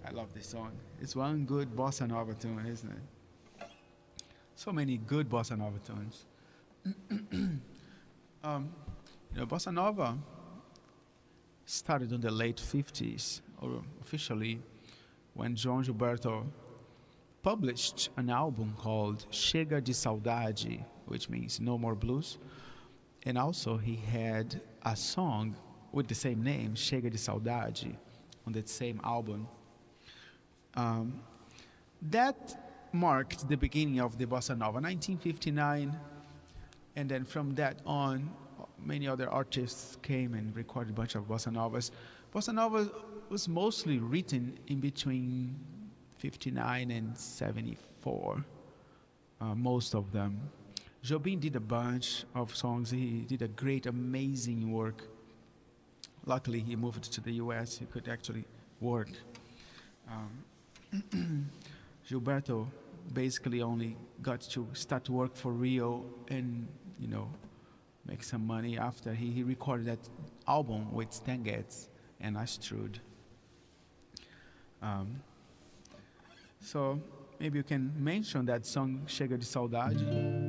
I love this song. It's one good bossa nova tune, isn't it? So many good bossa nova tunes. Bossa nova started in the late 50s, or officially, when João Gilberto published an album called Chega de Saudade, which means No More Blues. And also, he had a song with the same name, Chega de Saudade, on that same album. That marked the beginning of the bossa nova, 1959, and then from that on, many other artists came and recorded a bunch of bossa novas. Bossa nova was mostly written in between 59 and 74, most of them. Jobim did a bunch of songs. He did a great, amazing work. Luckily, he moved to the US. He could actually work. Gilberto basically only got to start to work for Rio and, make some money after he recorded that album with Stan Getz and Astrud. So maybe you can mention that song, Chega de Saudade.